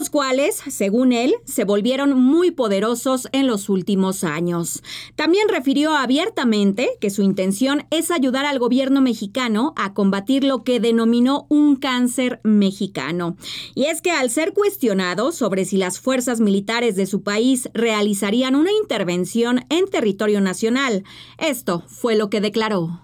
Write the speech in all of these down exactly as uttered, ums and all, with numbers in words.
los cuales, según él, se volvieron muy poderosos en los últimos años. También refirió abiertamente que su intención es ayudar al gobierno mexicano a combatir lo que denominó un cáncer mexicano. Y es que al ser cuestionado sobre si las fuerzas militares de su país realizarían una intervención en territorio nacional, esto fue lo que declaró.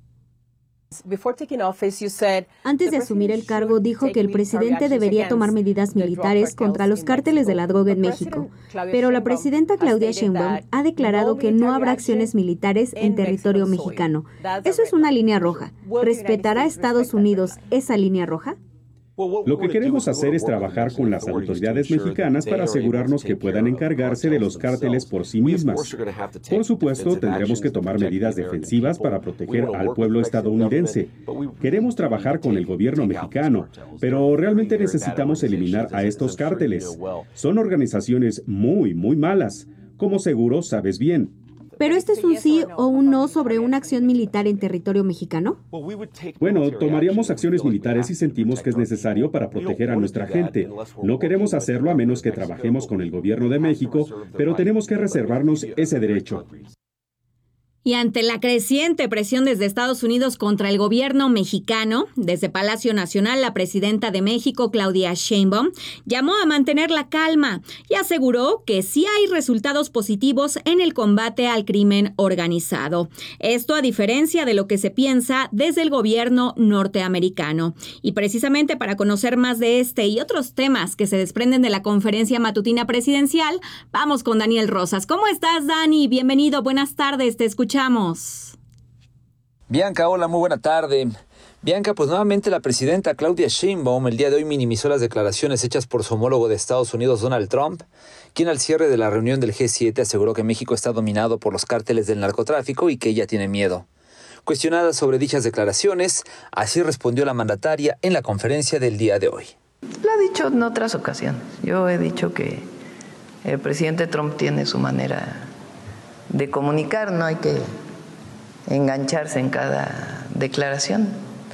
Antes de asumir el cargo, dijo que el presidente debería tomar medidas militares contra los cárteles de la droga en México. Pero la presidenta Claudia Sheinbaum ha declarado que no habrá acciones militares en territorio mexicano. Eso es una línea roja. ¿Respetará Estados Unidos esa línea roja? Lo que queremos hacer es trabajar con las autoridades mexicanas para asegurarnos que puedan encargarse de los cárteles por sí mismas. Por supuesto, tendremos que tomar medidas defensivas para proteger al pueblo estadounidense. Queremos trabajar con el gobierno mexicano, pero realmente necesitamos eliminar a estos cárteles. Son organizaciones muy, muy malas, como seguro sabes bien. ¿Pero este es un sí o un no sobre una acción militar en territorio mexicano? Bueno, tomaríamos acciones militares si sentimos que es necesario para proteger a nuestra gente. No queremos hacerlo a menos que trabajemos con el gobierno de México, pero tenemos que reservarnos ese derecho. Y ante la creciente presión desde Estados Unidos contra el gobierno mexicano, desde Palacio Nacional, la presidenta de México, Claudia Sheinbaum, llamó a mantener la calma y aseguró que sí hay resultados positivos en el combate al crimen organizado. Esto a diferencia de lo que se piensa desde el gobierno norteamericano. Y precisamente para conocer más de este y otros temas que se desprenden de la conferencia matutina presidencial, vamos con Daniel Rosas. ¿Cómo estás, Dani? Bienvenido, buenas tardes, te escuchamos. Bianca, hola, muy buena tarde. Bianca, pues nuevamente la presidenta Claudia Sheinbaum el día de hoy minimizó las declaraciones hechas por su homólogo de Estados Unidos, Donald Trump, quien al cierre de la reunión del G siete aseguró que México está dominado por los cárteles del narcotráfico y que ella tiene miedo. Cuestionada sobre dichas declaraciones, así respondió la mandataria en la conferencia del día de hoy. Lo he dicho en otras ocasiones. Yo he dicho que el presidente Trump tiene su manera de comunicar, no hay que engancharse en cada declaración.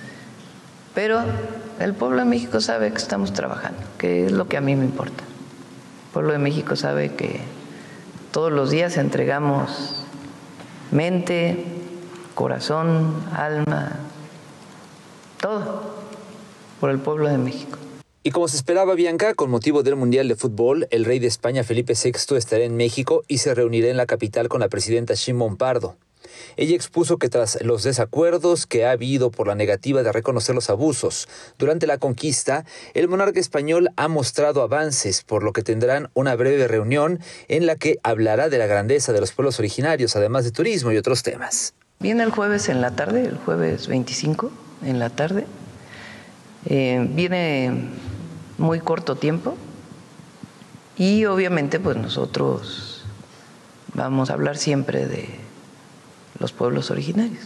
Pero el pueblo de México sabe que estamos trabajando, que es lo que a mí me importa. El pueblo de México sabe que todos los días entregamos mente, corazón, alma, todo por el pueblo de México. Y como se esperaba, Bianca, con motivo del Mundial de Fútbol, el rey de España, Felipe sexto, estará en México y se reunirá en la capital con la presidenta Sheinbaum Pardo. Ella expuso que tras los desacuerdos que ha habido por la negativa de reconocer los abusos durante la conquista, el monarca español ha mostrado avances, por lo que tendrán una breve reunión en la que hablará de la grandeza de los pueblos originarios, además de turismo y otros temas. Viene el jueves en la tarde, el jueves veinticinco en la tarde. Eh, viene muy corto tiempo y obviamente pues nosotros vamos a hablar siempre de los pueblos originarios,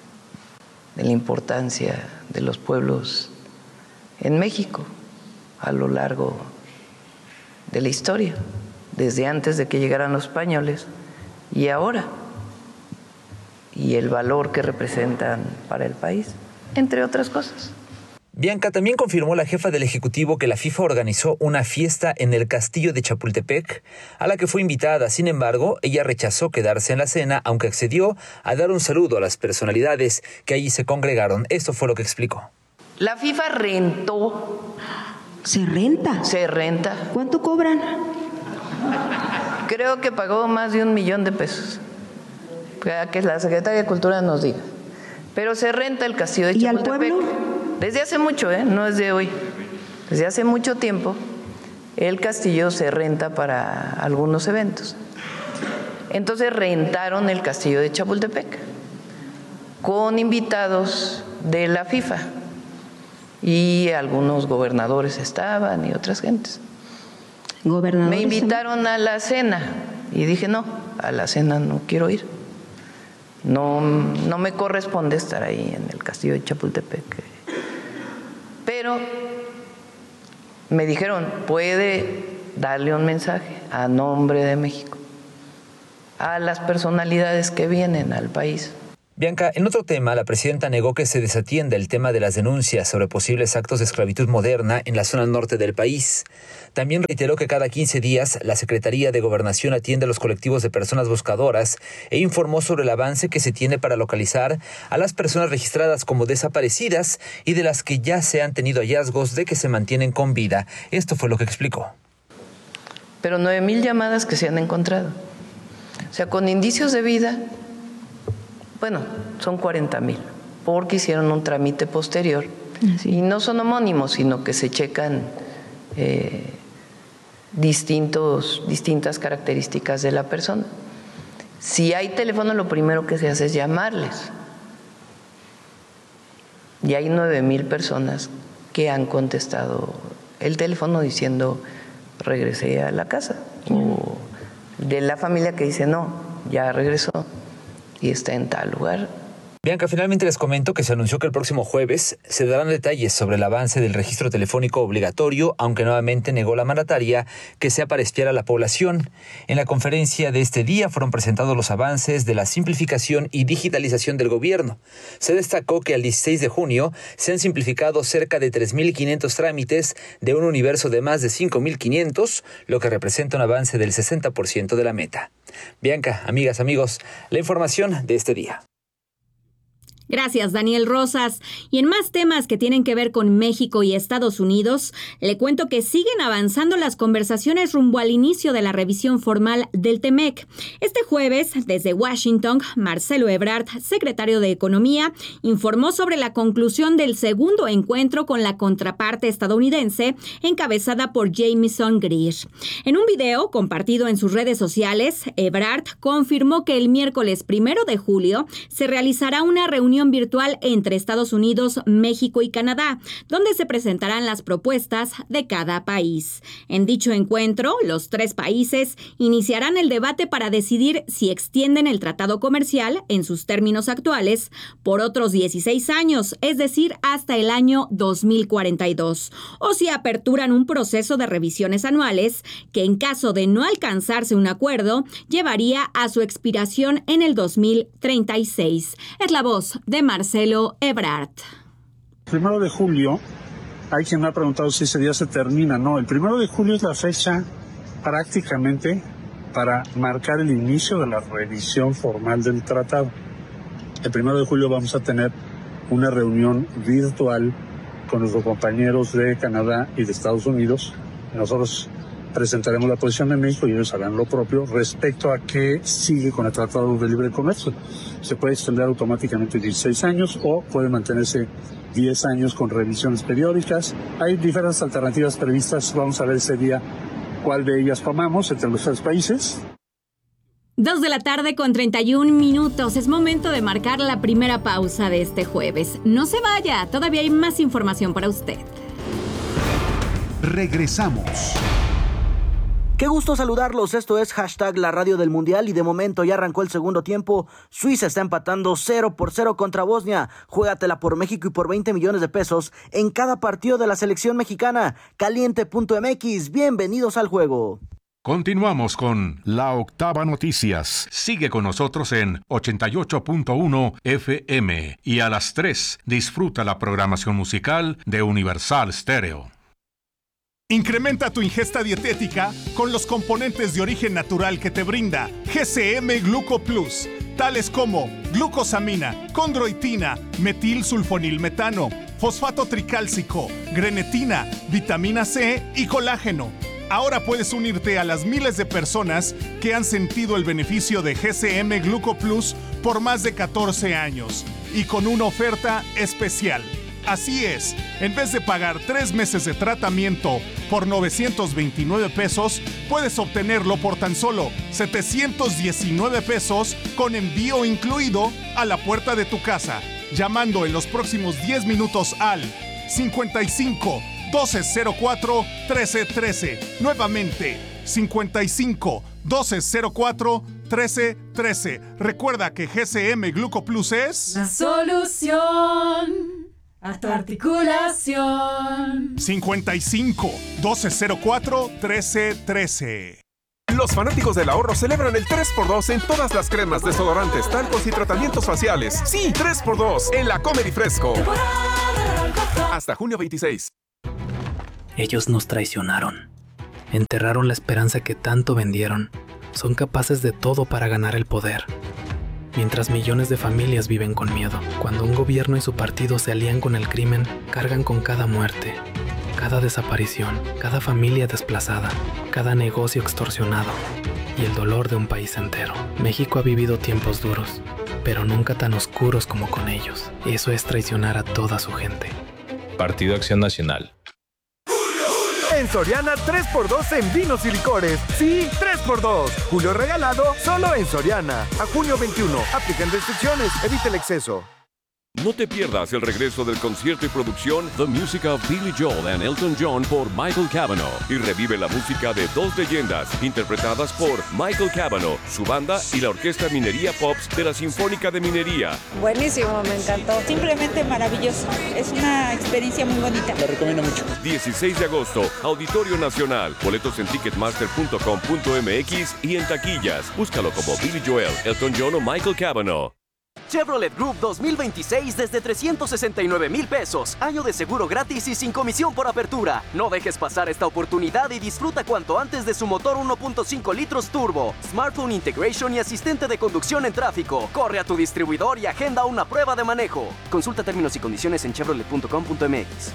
de la importancia de los pueblos en México a lo largo de la historia, desde antes de que llegaran los españoles y ahora, y el valor que representan para el país, entre otras cosas. Bianca, también confirmó la jefa del Ejecutivo que la FIFA organizó una fiesta en el castillo de Chapultepec, a la que fue invitada. Sin embargo, ella rechazó quedarse en la cena, aunque accedió a dar un saludo a las personalidades que allí se congregaron. Esto fue lo que explicó. La FIFA rentó. ¿Se renta? Se renta. ¿Cuánto cobran? Creo que pagó más de un millón de pesos. Que la Secretaría de Cultura nos diga. Pero se renta el castillo de ¿Y Chapultepec. al pueblo? Desde hace mucho, ¿eh? No es de hoy. Desde hace mucho tiempo, el castillo se renta para algunos eventos. Entonces rentaron el castillo de Chapultepec con invitados de la FIFA y algunos gobernadores estaban y otras gentes. ¿Gobernadores? Me invitaron a la cena y dije no, a la cena no quiero ir. No, no me corresponde estar ahí en el castillo de Chapultepec. Pero me dijeron, puede darle un mensaje a nombre de México a las personalidades que vienen al país. Bianca, en otro tema, la presidenta negó que se desatienda el tema de las denuncias sobre posibles actos de esclavitud moderna en la zona norte del país. También reiteró que cada quince días la Secretaría de Gobernación atiende a los colectivos de personas buscadoras e informó sobre el avance que se tiene para localizar a las personas registradas como desaparecidas y de las que ya se han tenido hallazgos de que se mantienen con vida. Esto fue lo que explicó. Pero nueve mil llamadas que se han encontrado. O sea, con indicios de vida, bueno, son cuarenta mil, porque hicieron un trámite posterior. Sí. Y no son homónimos, sino que se checan eh, distintos, distintas características de la persona. Si hay teléfono, lo primero que se hace es llamarles. Y hay nueve mil personas que han contestado el teléfono diciendo regresé a la casa. O de la familia que dice no, ya regresó y está en tal lugar. Bianca, finalmente les comento que se anunció que el próximo jueves se darán detalles sobre el avance del registro telefónico obligatorio, aunque nuevamente negó la mandataria que sea para espiar a la población. En la conferencia de este día fueron presentados los avances de la simplificación y digitalización del gobierno. Se destacó que al dieciséis de junio se han simplificado cerca de tres mil quinientos trámites de un universo de más de cinco mil quinientos, lo que representa un avance del sesenta por ciento de la meta. Bianca, amigas, amigos, la información de este día. Gracias, Daniel Rosas. Y en más temas que tienen que ver con México y Estados Unidos, le cuento que siguen avanzando las conversaciones rumbo al inicio de la revisión formal del T M E C. Este jueves, desde Washington, Marcelo Ebrard, secretario de Economía, informó sobre la conclusión del segundo encuentro con la contraparte estadounidense, encabezada por Jamieson Greer. En un video compartido en sus redes sociales, Ebrard confirmó que el miércoles primero de julio se realizará una reunión virtual entre Estados Unidos, México y Canadá, donde se presentarán las propuestas de cada país. En dicho encuentro, los tres países iniciarán el debate para decidir si extienden el tratado comercial en sus términos actuales por otros dieciséis años, es decir, hasta el año dos mil cuarenta y dos, o si aperturan un proceso de revisiones anuales que, en caso de no alcanzarse un acuerdo, llevaría a su expiración en el dos mil treinta y seis. Es la voz de Marcelo Ebrard. Primero de julio, hay quien me ha preguntado si ese día se termina. No, el primero de julio es la fecha prácticamente para marcar el inicio de la revisión formal del tratado. El primero de julio vamos a tener una reunión virtual con nuestros compañeros de Canadá y de Estados Unidos. Nosotros presentaremos la posición de México y ellos harán lo propio respecto a qué sigue con el Tratado de Libre Comercio. Se puede extender automáticamente dieciséis años o puede mantenerse diez años con revisiones periódicas. Hay diferentes alternativas previstas. Vamos a ver ese día cuál de ellas tomamos entre los tres países. Dos de la tarde con treinta y un minutos. Es momento de marcar la primera pausa de este jueves. No se vaya, todavía hay más información para usted. Regresamos. Qué gusto saludarlos, esto es hashtag la radio del mundial y de momento ya arrancó el segundo tiempo. Suiza está empatando cero por cero contra Bosnia. Juégatela por México y por veinte millones de pesos en cada partido de la selección mexicana. Caliente punto m x, bienvenidos al juego. Continuamos con La Octava Noticias. Sigue con nosotros en ochenta y ocho punto uno F M y a las tres disfruta la programación musical de Universal Stereo. Incrementa tu ingesta dietética con los componentes de origen natural que te brinda G C M Gluco Plus, tales como glucosamina, condroitina, metilsulfonilmetano, fosfato tricálcico, grenetina, vitamina C y colágeno. Ahora puedes unirte a las miles de personas que han sentido el beneficio de G C M Gluco Plus por más de catorce años y con una oferta especial. Así es, en vez de pagar tres meses de tratamiento por novecientos veintinueve pesos, puedes obtenerlo por tan solo setecientos diecinueve pesos con envío incluido a la puerta de tu casa, llamando en los próximos diez minutos al cincuenta y cinco, doce cero cuatro, trece trece. Nuevamente, cincuenta y cinco, doce cero cuatro, trece trece. Recuerda que G C M Gluco Plus es la solución a tu articulación. cincuenta y cinco, doce cero cuatro, trece trece. Los fanáticos del ahorro celebran el tres por dos en todas las cremas, desodorantes, talcos y tratamientos faciales. Sí, tres por dos en la Comer y Fresco. Hasta junio veintiséis. Ellos nos traicionaron. Enterraron la esperanza que tanto vendieron. Son capaces de todo para ganar el poder. Mientras millones de familias viven con miedo. Cuando un gobierno y su partido se alían con el crimen, cargan con cada muerte, cada desaparición, cada familia desplazada, cada negocio extorsionado y el dolor de un país entero. México ha vivido tiempos duros, pero nunca tan oscuros como con ellos. Eso es traicionar a toda su gente. Partido Acción Nacional. En Soriana, tres por dos en vinos y licores. Sí, tres por dos. Julio regalado, solo en Soriana. A junio veintiuno. Aplican restricciones. Evita el exceso. No te pierdas el regreso del concierto y producción The Music of Billy Joel and Elton John por Michael Cavanaugh y revive la música de dos leyendas interpretadas por Michael Cavanaugh, su banda y la Orquesta Minería Pops de la Sinfónica de Minería. Buenísimo, me encantó. Simplemente maravilloso. Es una experiencia muy bonita. Lo recomiendo mucho. dieciséis de agosto, Auditorio Nacional. Boletos en ticketmaster punto com punto m x y en taquillas. Búscalo como Billy Joel, Elton John o Michael Cavanaugh. Chevrolet Group dos mil veintiséis desde trescientos sesenta y nueve mil pesos. Año de seguro gratis y sin comisión por apertura. No dejes pasar esta oportunidad y disfruta cuanto antes de su motor uno punto cinco litros turbo, smartphone integration y asistente de conducción en tráfico. Corre a tu distribuidor y agenda una prueba de manejo. Consulta términos y condiciones en chevrolet punto com punto m x.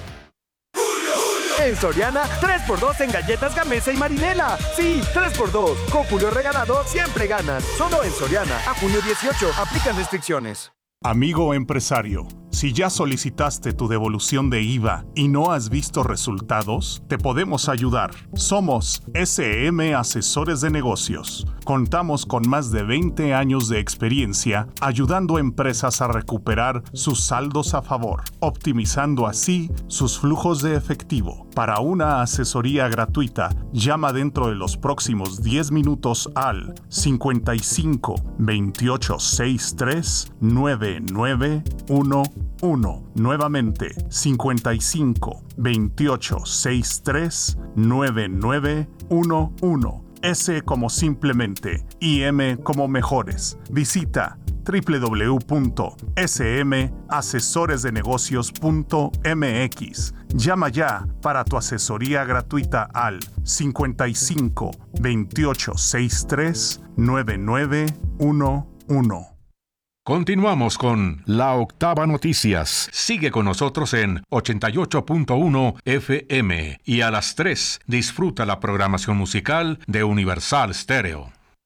En Soriana, tres por dos en galletas Gamesa y Marinela. Sí, tres por dos. Con Julio regalado, siempre ganas. Solo en Soriana. A junio dieciocho. Aplican restricciones. Amigo empresario, si ya solicitaste tu devolución de I V A y no has visto resultados, te podemos ayudar. Somos S M Asesores de Negocios. Contamos con más de veinte años de experiencia ayudando a empresas a recuperar sus saldos a favor, optimizando así sus flujos de efectivo. Para una asesoría gratuita, llama dentro de los próximos diez minutos al cincuenta y cinco veintiocho sesenta y tres nueve nueve uno uno. Nuevamente, cincuenta y cinco veintiocho sesenta y tres nueve nueve uno uno. S como simplemente y M como mejores. Visita doble u doble u doble u punto s m asesores de negocios punto m x. Llama ya para tu asesoría gratuita al cincuenta y cinco veintiocho sesenta y tres nueve nueve uno uno. Continuamos con La Octava Noticias. Sigue con nosotros en ochenta y ocho punto uno F M y a las tres disfruta la programación musical de Universal Stereo.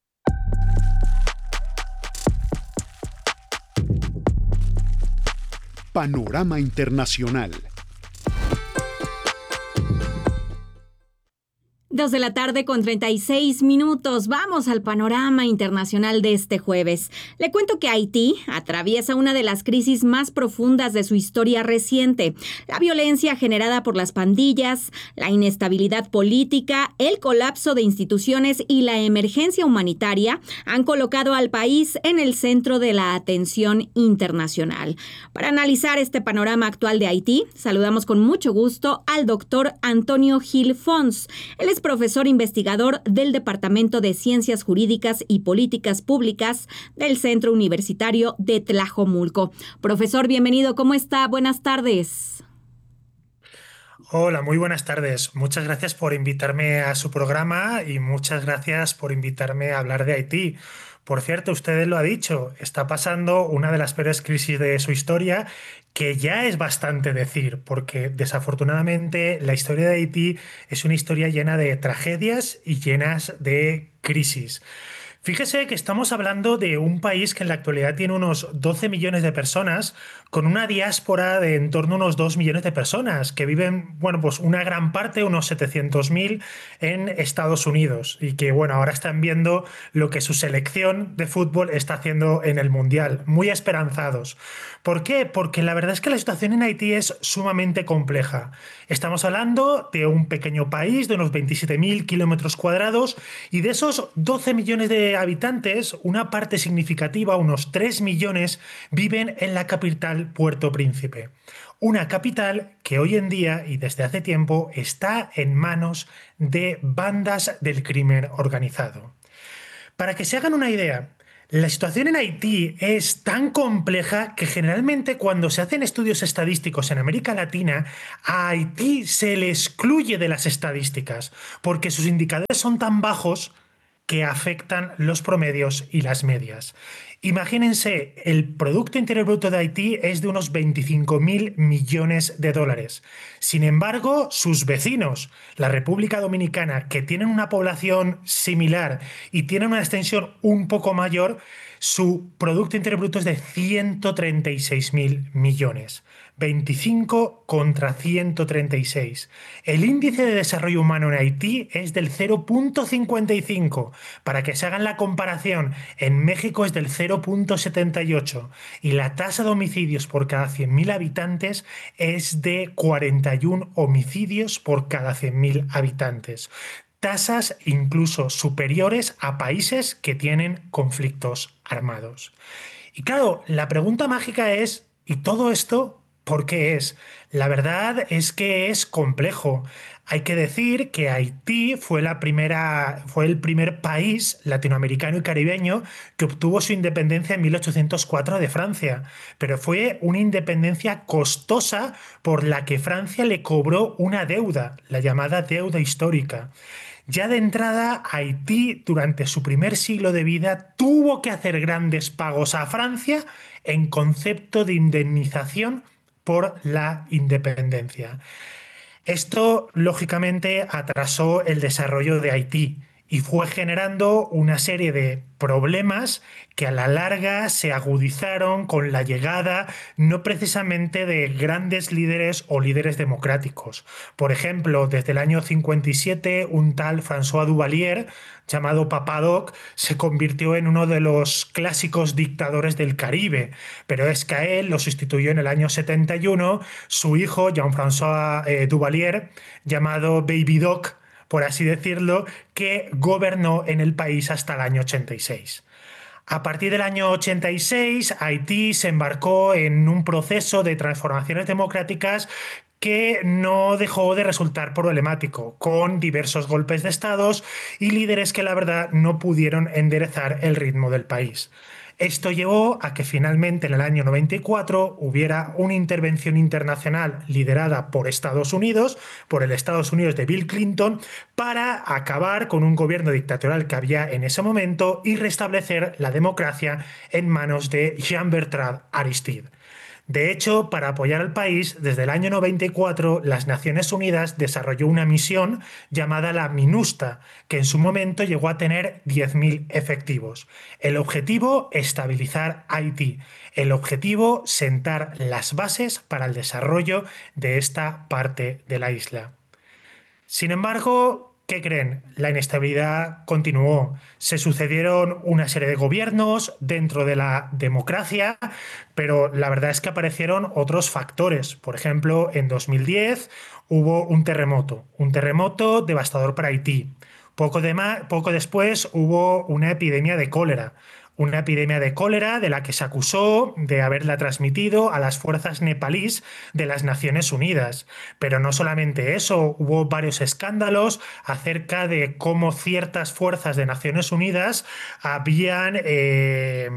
Panorama Internacional. Dos de la tarde con treinta y seis minutos. Vamos al panorama internacional de este jueves. Le cuento que Haití atraviesa una de las crisis más profundas de su historia reciente. La violencia generada por las pandillas, la inestabilidad política, el colapso de instituciones y la emergencia humanitaria han colocado al país en el centro de la atención internacional. Para analizar este panorama actual de Haití, saludamos con mucho gusto al doctor Antonio Gil Fons. Él es profesor investigador del Departamento de Ciencias Jurídicas y Políticas Públicas del Centro Universitario de Tlajomulco. Profesor, bienvenido. ¿Cómo está? Buenas tardes. Hola, muy buenas tardes. Muchas gracias por invitarme a su programa y muchas gracias por invitarme a hablar de Haití. Por cierto, usted lo ha dicho, está pasando una de las peores crisis de su historia, que ya es bastante decir, porque desafortunadamente la historia de Haití es una historia llena de tragedias y llenas de crisis. Fíjese que estamos hablando de un país que en la actualidad tiene unos doce millones de personas, con una diáspora de en torno a unos dos millones de personas, que viven, bueno, pues una gran parte, unos setecientos mil, en Estados Unidos, y que, bueno, ahora están viendo lo que su selección de fútbol está haciendo en el Mundial, muy esperanzados. ¿Por qué? Porque la verdad es que la situación en Haití es sumamente compleja. Estamos hablando de un pequeño país de unos veintisiete mil kilómetros cuadrados, y de esos doce millones de de habitantes, una parte significativa, unos tres millones, viven en la capital Puerto Príncipe. Una capital que hoy en día y desde hace tiempo está en manos de bandas del crimen organizado. Para que se hagan una idea, la situación en Haití es tan compleja que generalmente cuando se hacen estudios estadísticos en América Latina, a Haití se le excluye de las estadísticas porque sus indicadores son tan bajos que afectan los promedios y las medias. Imagínense, el Producto Interior Bruto de Haití es de unos veinticinco mil millones de dólares. Sin embargo, sus vecinos, la República Dominicana, que tienen una población similar y tienen una extensión un poco mayor, su Producto Interior Bruto es de ciento treinta y seis mil millones. veinticinco contra ciento treinta y seis. El índice de desarrollo humano en Haití es del cero punto cincuenta y cinco. Para que se hagan la comparación, en México es del cero punto setenta y ocho y la tasa de homicidios por cada cien mil habitantes es de cuarenta y uno homicidios por cada cien mil habitantes. Tasas incluso superiores a países que tienen conflictos armados. Y claro, la pregunta mágica es, ¿y todo esto por qué es? La verdad es que es complejo. Hay que decir que Haití fue, la primera, fue el primer país latinoamericano y caribeño que obtuvo su independencia en mil ochocientos cuatro de Francia, pero fue una independencia costosa por la que Francia le cobró una deuda, la llamada deuda histórica. Ya de entrada, Haití, durante su primer siglo de vida, tuvo que hacer grandes pagos a Francia en concepto de indemnización por la independencia. Esto, lógicamente, atrasó el desarrollo de Haití y fue generando una serie de problemas que a la larga se agudizaron con la llegada no precisamente de grandes líderes o líderes democráticos. Por ejemplo, desde el año cincuenta y siete, un tal François Duvalier, llamado Papa Doc, se convirtió en uno de los clásicos dictadores del Caribe, pero es que a él lo sustituyó en el año setenta y uno su hijo, Jean-François eh, Duvalier, llamado Baby Doc, por así decirlo, que gobernó en el país hasta el año ochenta y seis. A partir del año ochenta y seis, Haití se embarcó en un proceso de transformaciones democráticas que no dejó de resultar problemático, con diversos golpes de estados y líderes que la verdad no pudieron enderezar el ritmo del país. Esto llevó a que finalmente en el año noventa y cuatro hubiera una intervención internacional liderada por Estados Unidos, por el Estados Unidos de Bill Clinton, para acabar con un gobierno dictatorial que había en ese momento y restablecer la democracia en manos de Jean-Bertrand Aristide. De hecho, para apoyar al país, desde el año noventa y cuatro, las Naciones Unidas desarrolló una misión llamada la MINUSTA, que en su momento llegó a tener diez mil efectivos. El objetivo, estabilizar Haití. El objetivo, sentar las bases para el desarrollo de esta parte de la isla. Sin embargo, ¿qué creen? La inestabilidad continuó. Se sucedieron una serie de gobiernos dentro de la democracia, pero la verdad es que aparecieron otros factores. Por ejemplo, en dos mil diez hubo un terremoto, un terremoto devastador para Haití. Poco, de ma- poco después hubo una epidemia de cólera. Una epidemia de cólera de la que se acusó de haberla transmitido a las fuerzas nepalíes de las Naciones Unidas. Pero no solamente eso, hubo varios escándalos acerca de cómo ciertas fuerzas de Naciones Unidas habían... Eh,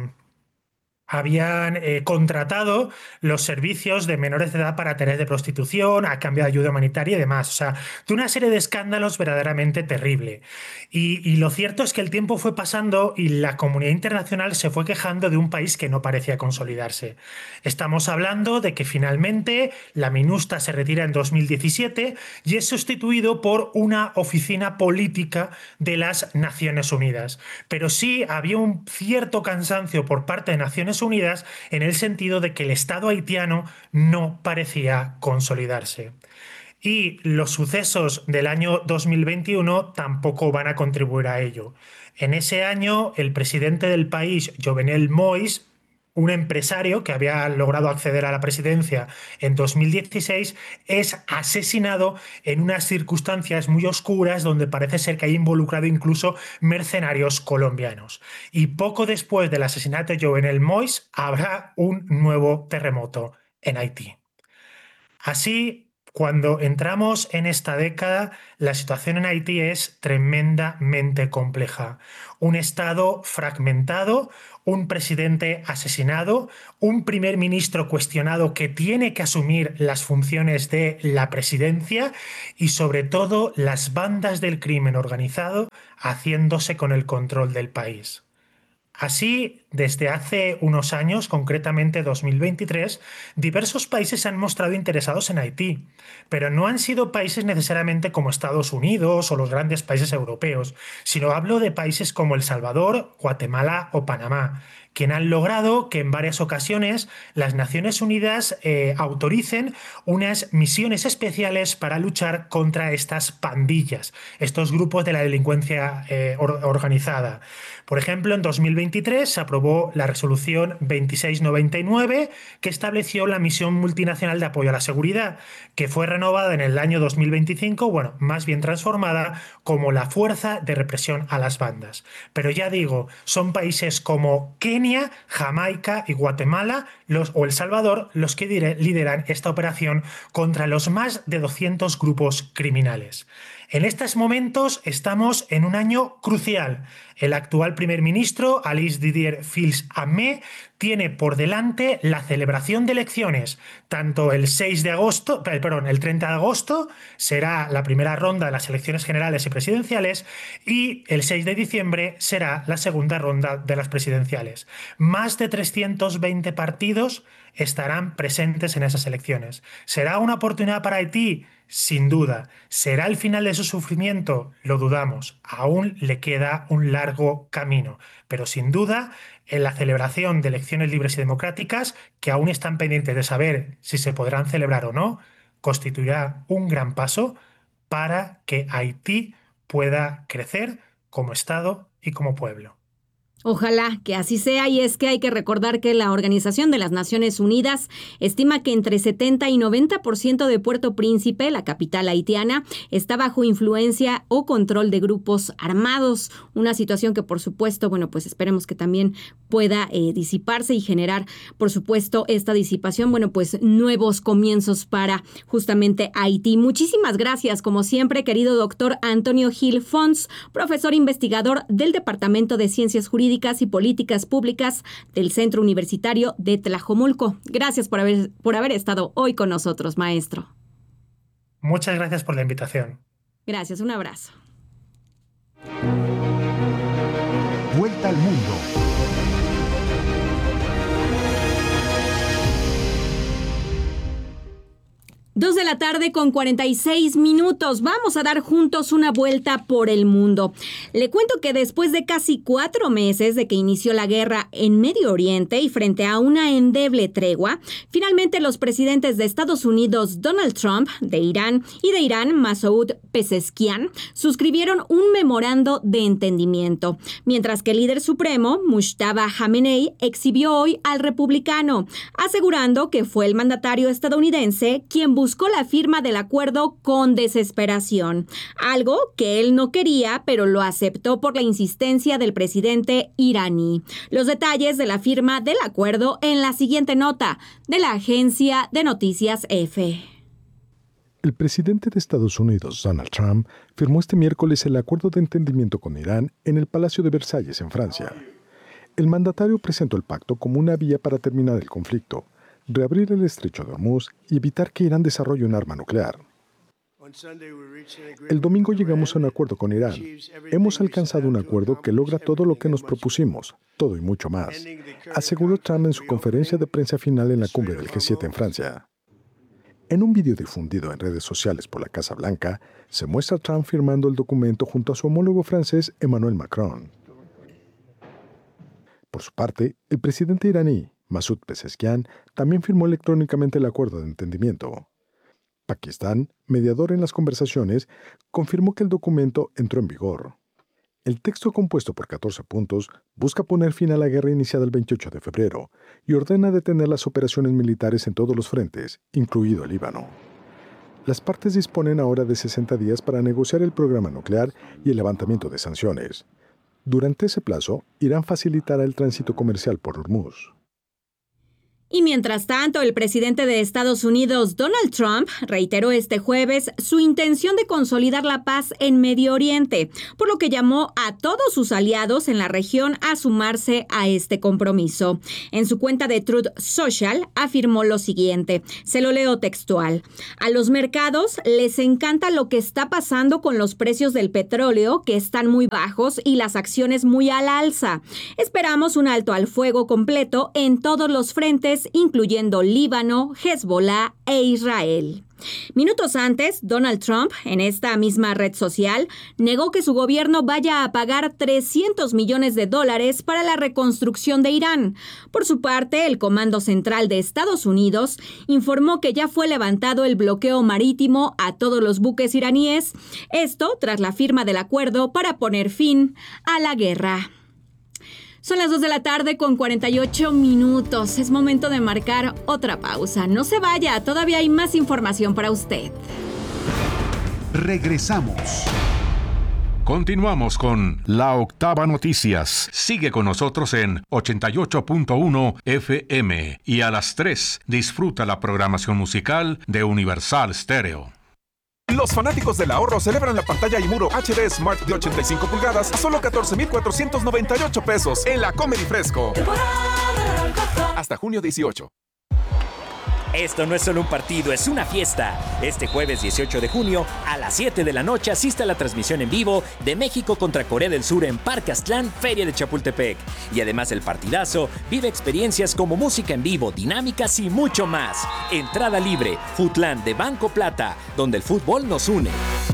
habían eh, contratado los servicios de menores de edad para tareas de prostitución a cambio de ayuda humanitaria y demás. O sea, de una serie de escándalos verdaderamente terrible. Y, y lo cierto es que el tiempo fue pasando y la comunidad internacional se fue quejando de un país que no parecía consolidarse. Estamos hablando de que finalmente la MINUSTA se retira en dos mil diecisiete y es sustituido por una oficina política de las Naciones Unidas. Pero sí había un cierto cansancio por parte de Naciones Unidas en el sentido de que el Estado haitiano no parecía consolidarse. Y los sucesos del año dos mil veintiuno tampoco van a contribuir a ello. En ese año, el presidente del país, Jovenel Moïse, un empresario que había logrado acceder a la presidencia en dos mil dieciséis, es asesinado en unas circunstancias muy oscuras donde parece ser que hay involucrado incluso mercenarios colombianos. Y poco después del asesinato de Jovenel Moïse habrá un nuevo terremoto en Haití. Así, cuando entramos en esta década, la situación en Haití es tremendamente compleja. Un Estado fragmentado, un presidente asesinado, un primer ministro cuestionado que tiene que asumir las funciones de la presidencia y, sobre todo, las bandas del crimen organizado haciéndose con el control del país. Así, desde hace unos años, concretamente dos mil veintitrés, diversos países se han mostrado interesados en Haití, pero no han sido países necesariamente como Estados Unidos o los grandes países europeos, sino hablo de países como El Salvador, Guatemala o Panamá, quien han logrado que en varias ocasiones las Naciones Unidas eh, autoricen unas misiones especiales para luchar contra estas pandillas, estos grupos de la delincuencia eh, or- organizada. Por ejemplo, en dos mil veintitrés se aprobó la resolución veintiséis noventa y nueve que estableció la misión multinacional de apoyo a la seguridad, que fue renovada en el año dos mil veinticinco, bueno, más bien transformada como la fuerza de represión a las bandas. Pero ya digo, son países como Kenia, Jamaica y Guatemala los, o El Salvador los que dire, lideran esta operación contra los más de doscientos grupos criminales. En estos momentos estamos en un año crucial. El actual primer ministro, Alice Didier Fils-Aimé, tiene por delante la celebración de elecciones. Tanto el seis de agosto, perdón, el treinta de agosto será la primera ronda de las elecciones generales y presidenciales y el seis de diciembre será la segunda ronda de las presidenciales. Más de trescientos veinte partidos estarán presentes en esas elecciones. ¿Será una oportunidad para Haití? Sin duda. ¿Será el final de su sufrimiento? Lo dudamos. Aún le queda un largo camino. Pero sin duda, en la celebración de elecciones libres y democráticas, que aún están pendientes de saber si se podrán celebrar o no, constituirá un gran paso para que Haití pueda crecer como Estado y como pueblo. Ojalá que así sea, y es que hay que recordar que la Organización de las Naciones Unidas estima que entre setenta y noventa por ciento de Puerto Príncipe, la capital haitiana, está bajo influencia o control de grupos armados, una situación que por supuesto, bueno, pues esperemos que también pueda eh, disiparse y generar, por supuesto, esta disipación, bueno, pues nuevos comienzos para justamente Haití. Muchísimas gracias, como siempre, querido doctor Antonio Gil Fons, profesor investigador del Departamento de Ciencias Jurídicas y Políticas Públicas del Centro Universitario de Tlajomulco. Gracias por haber, por haber estado hoy con nosotros, maestro. Muchas gracias por la invitación. Gracias, un abrazo. Vuelta al mundo. Dos de la tarde con cuarenta y seis minutos. Vamos a dar juntos una vuelta por el mundo. Le cuento que después de casi cuatro meses de que inició la guerra en Medio Oriente y frente a una endeble tregua, finalmente los presidentes de Estados Unidos, Donald Trump, de Irán, y de Irán, Masoud Pezeshkian, suscribieron un memorando de entendimiento, mientras que el líder supremo, Mujtaba Khamenei, exhibió hoy al republicano, asegurando que fue el mandatario estadounidense quien buscó buscó la firma del acuerdo con desesperación, algo que él no quería, pero lo aceptó por la insistencia del presidente iraní. Los detalles de la firma del acuerdo en la siguiente nota de la agencia de noticias E F E. El presidente de Estados Unidos, Donald Trump, firmó este miércoles el acuerdo de entendimiento con Irán en el Palacio de Versalles, en Francia. El mandatario presentó el pacto como una vía para terminar el conflicto, reabrir el estrecho de Hormuz y evitar que Irán desarrolle un arma nuclear. El domingo llegamos a un acuerdo con Irán. Hemos alcanzado un acuerdo que logra todo lo que nos propusimos, todo y mucho más, aseguró Trump en su conferencia de prensa final en la cumbre del G siete en Francia. En un video difundido en redes sociales por la Casa Blanca, se muestra a Trump firmando el documento junto a su homólogo francés Emmanuel Macron. Por su parte, el presidente iraní, Masoud Pezeshkian, también firmó electrónicamente el acuerdo de entendimiento. Pakistán, mediador en las conversaciones, confirmó que el documento entró en vigor. El texto, compuesto por catorce puntos, busca poner fin a la guerra iniciada el veintiocho de febrero y ordena detener las operaciones militares en todos los frentes, incluido el Líbano. Las partes disponen ahora de sesenta días para negociar el programa nuclear y el levantamiento de sanciones. Durante ese plazo, Irán facilitará el tránsito comercial por Hormuz. Y mientras tanto, el presidente de Estados Unidos, Donald Trump, reiteró este jueves su intención de consolidar la paz en Medio Oriente, por lo que llamó a todos sus aliados en la región a sumarse a este compromiso. En su cuenta de Truth Social afirmó lo siguiente, se lo leo textual: a los mercados les encanta lo que está pasando con los precios del petróleo, que están muy bajos, y las acciones muy al alza. Esperamos un alto al fuego completo en todos los frentes, incluyendo Líbano, Hezbollah e Israel. Minutos antes, Donald Trump, en esta misma red social, negó que su gobierno vaya a pagar trescientos millones de dólares para la reconstrucción de Irán. Por su parte, el Comando Central de Estados Unidos informó que ya fue levantado el bloqueo marítimo a todos los buques iraníes, esto tras la firma del acuerdo para poner fin a la guerra. Son las dos de la tarde con cuarenta y ocho minutos. Es momento de marcar otra pausa. No se vaya, todavía hay más información para usted. Regresamos. Continuamos con La Octava Noticias. Sigue con nosotros en ochenta y ocho punto uno F M y a las tres disfruta la programación musical de Universal Stereo. Los fanáticos del ahorro celebran la pantalla y muro H D Smart de ochenta y cinco pulgadas a solo catorce mil cuatrocientos noventa y ocho pesos en la Comedy Fresco. Hasta junio dieciocho. Esto no es solo un partido, es una fiesta. Este jueves dieciocho de junio, a las siete de la noche, asiste a la transmisión en vivo de México contra Corea del Sur en Parque Aztlán, Feria de Chapultepec. Y además del partidazo, vive experiencias como música en vivo, dinámicas y mucho más. Entrada libre, Foodland de Banco Plata, donde el fútbol nos une.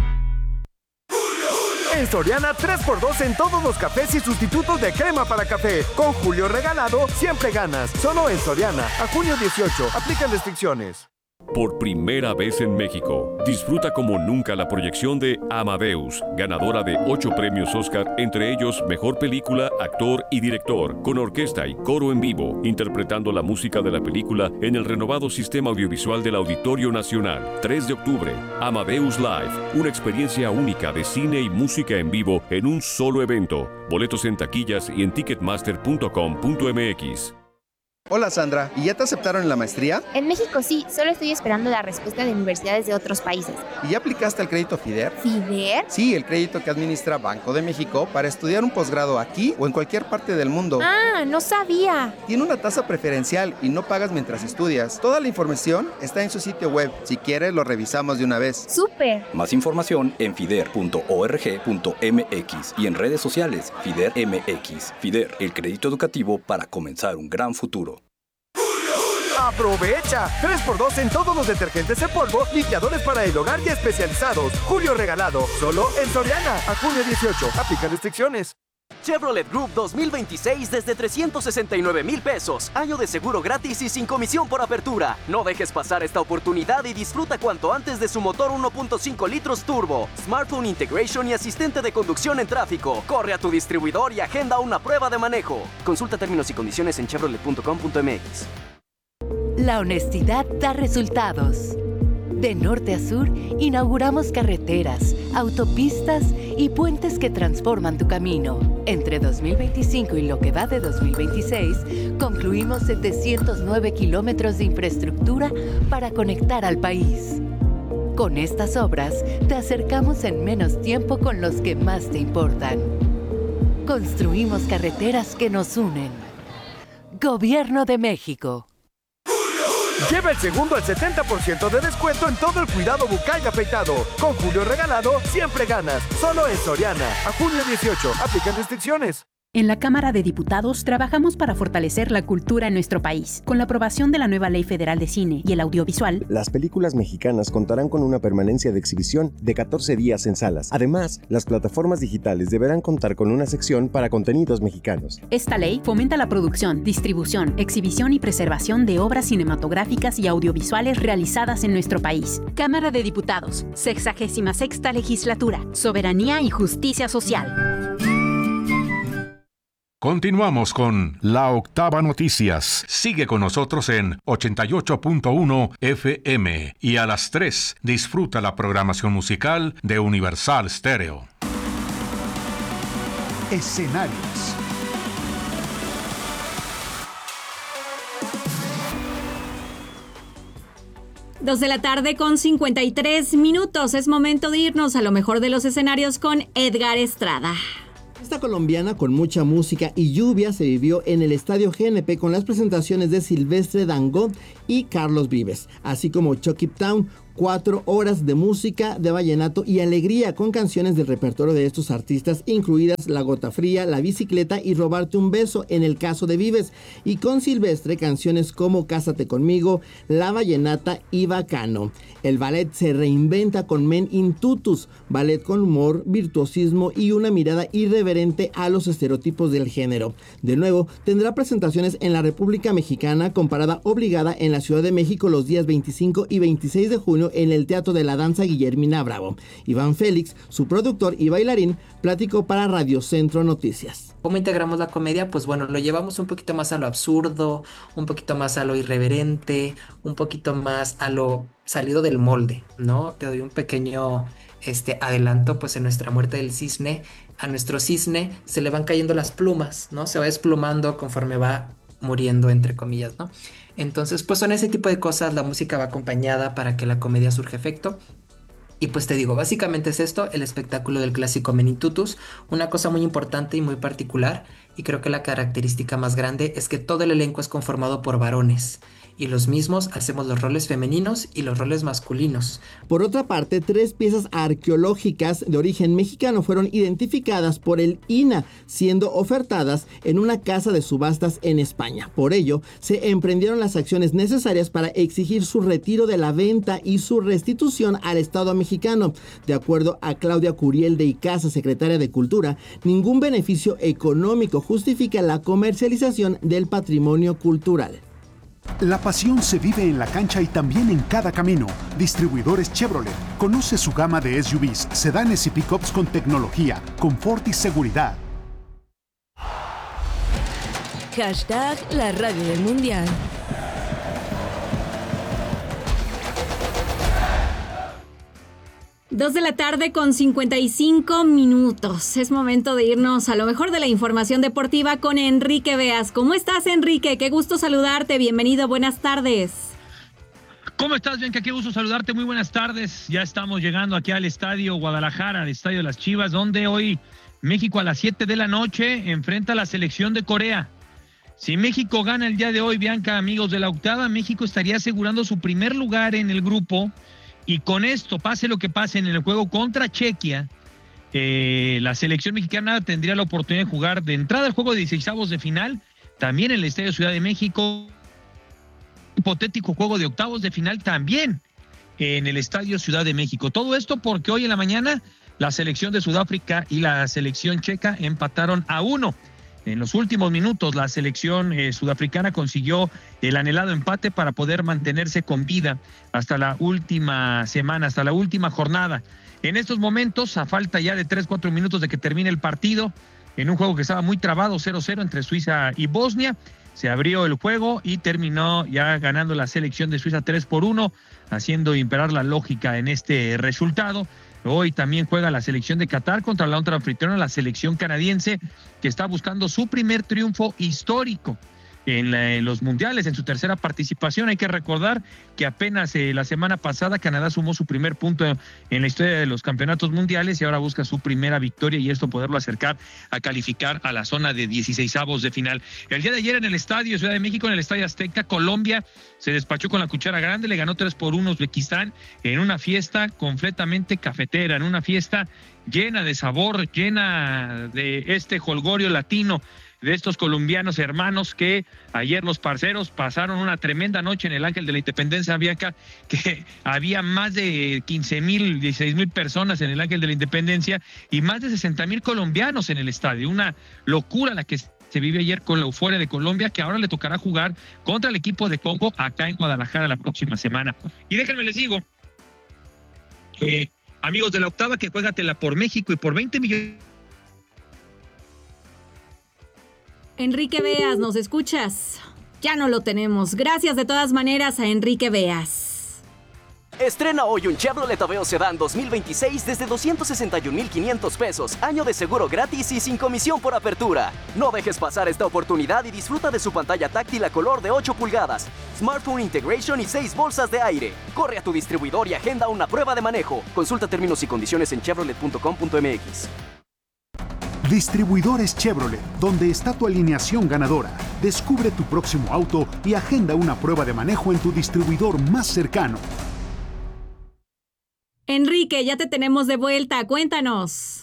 En Soriana, tres por dos en todos los cafés y sustitutos de crema para café. Con Julio Regalado, siempre ganas. Solo en Soriana. A junio dieciocho. Aplican restricciones. Por primera vez en México, disfruta como nunca la proyección de Amadeus, ganadora de ocho premios Oscar, entre ellos Mejor Película, Actor y Director, con orquesta y coro en vivo, interpretando la música de la película en el renovado sistema audiovisual del Auditorio Nacional. tres de octubre, Amadeus Live, una experiencia única de cine y música en vivo en un solo evento. Boletos en taquillas y en ticketmaster punto com punto m x. Hola Sandra, ¿y ya te aceptaron en la maestría? En México sí, solo estoy esperando la respuesta de universidades de otros países. ¿Y ya aplicaste al crédito FIDER? ¿FIDER? Sí, el crédito que administra Banco de México para estudiar un posgrado aquí o en cualquier parte del mundo. Ah, no sabía. Tiene una tasa preferencial y no pagas mientras estudias. Toda la información está en su sitio web. Si quieres, lo revisamos de una vez. ¡Súper! Más información en fider punto org punto m x y en redes sociales FIDER M X. FIDER, el crédito educativo para comenzar un gran futuro. ¡Aprovecha! tres por dos en todos los detergentes en polvo, limpiadores para el hogar y especializados. Julio Regalado, solo en Soriana. A junio dieciocho. Aplica restricciones. Chevrolet Group dos mil veintiséis desde trescientos sesenta y nueve mil pesos. Año de seguro gratis y sin comisión por apertura. No dejes pasar esta oportunidad y disfruta cuanto antes de su motor uno punto cinco litros turbo, smartphone integration y asistente de conducción en tráfico. Corre a tu distribuidor y agenda una prueba de manejo. Consulta términos y condiciones en chevrolet punto com punto m x. La honestidad da resultados. De norte a sur, inauguramos carreteras, autopistas y puentes que transforman tu camino. Entre dos mil veinticinco y lo que va de dos mil veintiséis, concluimos setecientos nueve kilómetros de infraestructura para conectar al país. Con estas obras, te acercamos en menos tiempo con los que más te importan. Construimos carreteras que nos unen. Gobierno de México. Lleva el segundo al setenta por ciento de descuento en todo el cuidado bucal y afeitado. Con Julio Regalado, siempre ganas. Solo en Soriana. A junio dieciocho. Aplican restricciones. En la Cámara de Diputados trabajamos para fortalecer la cultura en nuestro país. Con la aprobación de la nueva Ley Federal de Cine y el Audiovisual, las películas mexicanas contarán con una permanencia de exhibición de catorce días en salas. Además, las plataformas digitales deberán contar con una sección para contenidos mexicanos. Esta ley fomenta la producción, distribución, exhibición y preservación de obras cinematográficas y audiovisuales realizadas en nuestro país. Cámara de Diputados, sexagésima sexta legislatura, Soberanía y Justicia Social. Continuamos con La Octava Noticias. Sigue con nosotros en ochenta y ocho punto uno F M y a las tres disfruta la programación musical de Universal Stereo. Escenarios. Dos de la tarde con cincuenta y tres minutos. Es momento de irnos a lo mejor de los escenarios con Edgar Estrada. Esta colombiana con mucha música y lluvia se vivió en el Estadio G N P con las presentaciones de Silvestre Dangond y Carlos Vives, así como Chucky Town. Cuatro horas de música, de vallenato y alegría con canciones del repertorio de estos artistas, incluidas La Gota Fría, La Bicicleta y Robarte un Beso en el caso de Vives, y con Silvestre canciones como Cásate Conmigo, La Vallenata y Bacano. El ballet se reinventa con Men in Tutus, ballet con humor, virtuosismo y una mirada irreverente a los estereotipos del género. De nuevo, tendrá presentaciones en la República Mexicana con parada obligada en la Ciudad de México los días veinticinco y veintiséis de junio en el Teatro de la Danza Guillermina Bravo. Iván Félix, su productor y bailarín, platicó para Radio Centro Noticias. ¿Cómo integramos la comedia? Pues bueno, lo llevamos un poquito más a lo absurdo, un poquito más a lo irreverente, un poquito más a lo salido del molde, ¿no? Te doy un pequeño este, adelanto, pues en nuestra muerte del cisne, a nuestro cisne se le van cayendo las plumas, ¿no? Se va desplumando conforme va muriendo, entre comillas, ¿no? Entonces, pues son ese tipo de cosas, la música va acompañada para que la comedia surja efecto. Y pues te digo, básicamente es esto, el espectáculo del clásico Men in Tutus, una cosa muy importante y muy particular, y creo que la característica más grande es que todo el elenco es conformado por varones, y los mismos hacemos los roles femeninos y los roles masculinos. Por otra parte, tres piezas arqueológicas de origen mexicano fueron identificadas por el I N A, siendo ofertadas en una casa de subastas en España. Por ello, se emprendieron las acciones necesarias para exigir su retiro de la venta y su restitución al Estado mexicano. De acuerdo a Claudia Curiel de Icaza, secretaria de Cultura, ningún beneficio económico justifica la comercialización del patrimonio cultural. La pasión se vive en la cancha y también en cada camino. Distribuidores Chevrolet. Conoce su gama de S U Vs, sedanes y pickups con tecnología, confort y seguridad. Hashtag la radio del mundial. Dos de la tarde con cincuenta y cinco minutos. Es momento de irnos a lo mejor de la información deportiva con Enrique Beas. ¿Cómo estás, Enrique? Qué gusto saludarte. Bienvenido. Buenas tardes. ¿Cómo estás, Bianca? Qué gusto saludarte. Muy buenas tardes. Ya estamos llegando aquí al Estadio Guadalajara, al Estadio de las Chivas, donde hoy México a las siete de la noche enfrenta a la selección de Corea. Si México gana el día de hoy, Bianca, amigos de la octava, México estaría asegurando su primer lugar en el grupo. Y con esto, pase lo que pase en el juego contra Chequia, eh, la selección mexicana tendría la oportunidad de jugar de entrada al juego de dieciseisavos de final, también en el Estadio Ciudad de México, hipotético juego de octavos de final también en el Estadio Ciudad de México. Todo esto porque hoy en la mañana la selección de Sudáfrica y la selección checa empataron a uno. En los últimos minutos, la selección eh, sudafricana consiguió el anhelado empate para poder mantenerse con vida hasta la última semana, hasta la última jornada. En estos momentos, a falta ya de tres, cuatro minutos de que termine el partido, en un juego que estaba muy trabado, cero cero entre Suiza y Bosnia, se abrió el juego y terminó ya ganando la selección de Suiza tres por uno, haciendo imperar la lógica en este resultado. Hoy también juega la selección de Qatar contra la otra anfitriona, la selección canadiense, que está buscando su primer triunfo histórico en, la, en los mundiales, en su tercera participación. Hay que recordar que apenas eh, la semana pasada Canadá sumó su primer punto en la historia de los campeonatos mundiales y ahora busca su primera victoria y esto poderlo acercar a calificar a la zona de dieciseisavos de final. El día de ayer en el Estadio Ciudad de México, en el Estadio Azteca, Colombia se despachó con la cuchara grande, le ganó tres por uno a Uzbekistán en una fiesta completamente cafetera, en una fiesta llena de sabor, llena de este jolgorio latino de estos colombianos hermanos que ayer los parceros pasaron una tremenda noche en el Ángel de la Independencia, Bianca, que había más de quince mil, dieciséis mil personas en el Ángel de la Independencia y más de sesenta mil colombianos en el estadio. Una locura la que se vive ayer con la euforia de Colombia, que ahora le tocará jugar contra el equipo de Congo acá en Guadalajara la próxima semana. Y déjenme les digo, eh, amigos de la octava, que juégatela por México y por veinte millones Enrique Beas, ¿nos escuchas? Ya no lo tenemos. Gracias de todas maneras a Enrique Beas. Estrena hoy un Chevrolet Aveo Sedán dos mil veintiséis desde doscientos sesenta y un mil quinientos pesos, año de seguro gratis y sin comisión por apertura. No dejes pasar esta oportunidad y disfruta de su pantalla táctil a color de ocho pulgadas, Smartphone Integration y seis bolsas de aire. Corre a tu distribuidor y agenda una prueba de manejo. Consulta términos y condiciones en chevrolet punto com punto m x. Distribuidores Chevrolet, donde está tu alineación ganadora. Descubre tu próximo auto y agenda una prueba de manejo en tu distribuidor más cercano. Enrique, ya te tenemos de vuelta. Cuéntanos.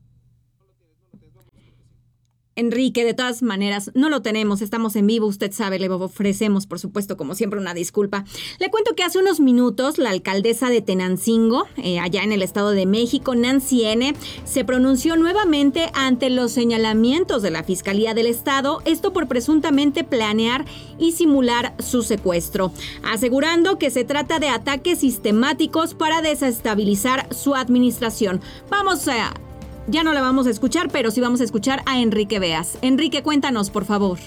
Enrique, de todas maneras, no lo tenemos, estamos en vivo, usted sabe, le ofrecemos, por supuesto, como siempre, una disculpa. Le cuento que hace unos minutos la alcaldesa de Tenancingo, eh, allá en el Estado de México, Nancy N., se pronunció nuevamente ante los señalamientos de la Fiscalía del Estado, esto por presuntamente planear y simular su secuestro, asegurando que se trata de ataques sistemáticos para desestabilizar su administración. Vamos a... Ya no la vamos a escuchar, pero sí vamos a escuchar a Enrique Beas. Enrique, cuéntanos, por favor.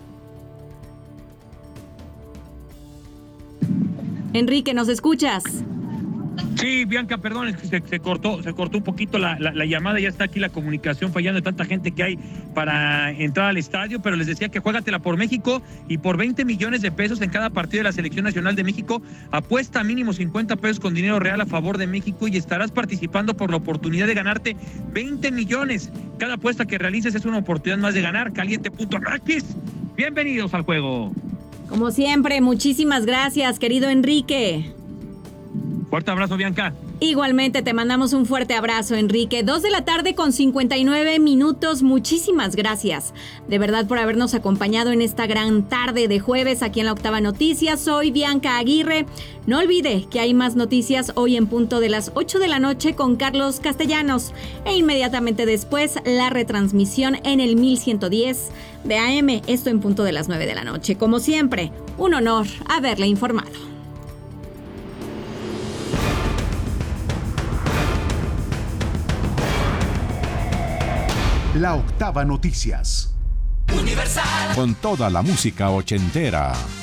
Enrique, ¿nos escuchas? Sí, Bianca, perdón, se, se cortó se cortó un poquito la, la, la llamada, ya está aquí la comunicación fallando de tanta gente que hay para entrar al estadio, pero les decía que juégatela por México y por veinte millones de pesos en cada partido de la Selección Nacional de México, apuesta mínimo cincuenta pesos con dinero real a favor de México y estarás participando por la oportunidad de ganarte veinte millones. Cada apuesta que realices es una oportunidad más de ganar. Caliente punto m x. Bienvenidos al juego. Como siempre, muchísimas gracias, querido Enrique. Fuerte abrazo, Bianca. Igualmente, te mandamos un fuerte abrazo, Enrique. Dos de la tarde con cincuenta y nueve minutos. Muchísimas gracias, de verdad, por habernos acompañado en esta gran tarde de jueves aquí en La Octava Noticias. Soy Bianca Aguirre. No olvide que hay más noticias hoy en punto de las ocho de la noche con Carlos Castellanos. E inmediatamente después, la retransmisión en el mil ciento diez de A M. Esto en punto de las nueve de la noche. Como siempre, un honor haberle informado. La Octava Noticias. Universal. Con toda la música ochentera.